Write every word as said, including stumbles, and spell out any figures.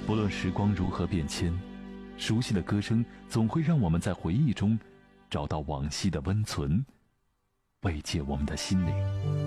不论时光如何变迁，熟悉的歌声总会让我们在回忆中找到往昔的温存，慰藉我们的心灵。